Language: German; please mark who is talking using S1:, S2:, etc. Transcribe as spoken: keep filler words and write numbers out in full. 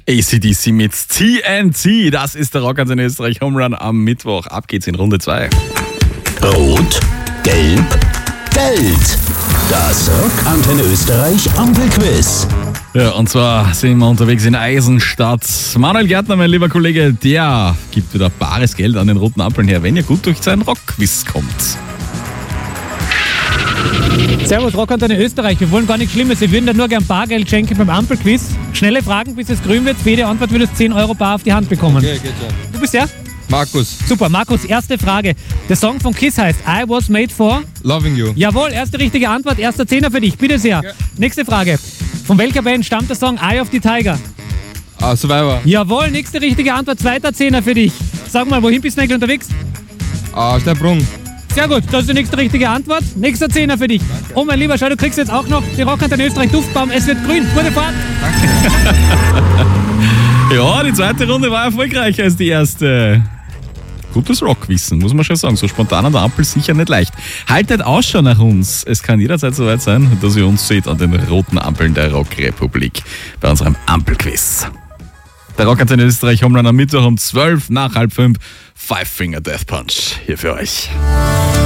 S1: A C D C mit T N T. Das ist der Rock in Österreich Home Run am Mittwoch. Ab geht's in Runde zwei.
S2: Rot, Gelb, Geld. Das Rock Antenne Österreich Ampelquiz.
S1: Ja, und zwar sind wir unterwegs in Eisenstadt. Manuel Gärtner, mein lieber Kollege, der gibt wieder bares Geld an den roten Ampeln her, wenn ihr gut durch seinen Rockquiz kommt.
S3: Servus, Rock Antenne Österreich. Wir wollen gar nichts Schlimmes. Wir würden dir nur gern Bargeld schenken beim Ampelquiz. Schnelle Fragen, bis es grün wird. Für jede Antwort würdest du zehn Euro bar auf die Hand bekommen.
S4: Okay, geht schon.
S3: Du bist der?
S4: Markus,
S3: Super, Markus, erste Frage. Der Song von Kiss heißt I Was Made For?
S4: Loving You.
S3: Jawohl, erste richtige Antwort, erster Zehner für dich. Bitte sehr.
S4: Okay.
S3: Nächste Frage. Von welcher Band stammt der Song Eye of the Tiger?
S4: Ah, Survivor.
S3: Jawohl, nächste richtige Antwort, zweiter Zehner für dich. Sag mal, wohin bist du eigentlich unterwegs?
S4: Ah, Steinbrunn.
S3: Sehr gut, das ist die nächste richtige Antwort. Nächster Zehner für dich. Danke. Oh mein Lieber, schau, du kriegst jetzt auch noch die Rock Antenne Österreich Duftbaum. Es wird grün. Gute Fahrt.
S1: Ja, die zweite Runde war erfolgreicher als die erste. Gutes Rockwissen, muss man schon sagen. So spontan an der Ampel sicher nicht leicht. Haltet Ausschau nach uns. Es kann jederzeit soweit sein, dass ihr uns seht an den roten Ampeln der Rockrepublik bei unserem Ampelquiz. Der Rock Antenne Österreich Home Run am Mittwoch um zwölf nach halb fünf. Five Finger Death Punch hier für euch.